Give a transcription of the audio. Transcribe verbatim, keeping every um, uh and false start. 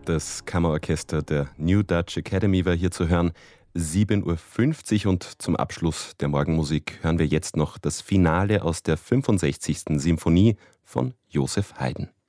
Das Kammerorchester der New Dutch Academy war hier zu hören. sieben Uhr fünfzig und zum Abschluss der Morgenmusik hören wir jetzt noch das Finale aus der fünfundsechzigsten Sinfonie von Joseph Haydn.